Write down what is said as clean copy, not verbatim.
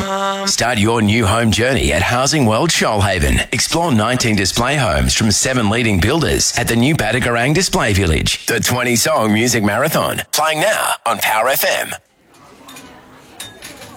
Start your new home journey at Housing World Shoalhaven. Explore 19 display homes from 7 leading builders at the new Badagarang Display Village. The 20-song music marathon, playing now on Power FM.